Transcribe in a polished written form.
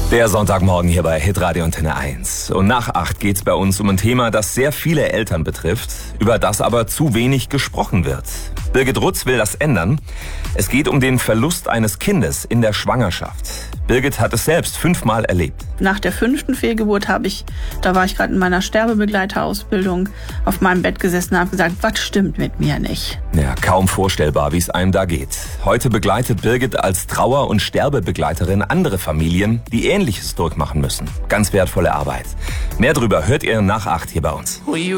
Der Sonntagmorgen hier bei Hitradio Antenne 1. Und nach 8 geht's bei uns um ein Thema, das sehr viele Eltern betrifft, über das aber zu wenig gesprochen wird. Birgit Rutz will das ändern. Es geht um den Verlust eines Kindes in der Schwangerschaft. Birgit hat es selbst 5-mal erlebt. Nach der 5. Fehlgeburt da war ich gerade in meiner Sterbebegleiterausbildung, auf meinem Bett gesessen und habe gesagt, was stimmt mit mir nicht? Ja, kaum vorstellbar, wie es einem da geht. Heute begleitet Birgit als Trauer- und Sterbebegleiterin andere Familien, die Ähnliches durchmachen müssen. Ganz wertvolle Arbeit. Mehr drüber hört ihr nach 8 hier bei uns.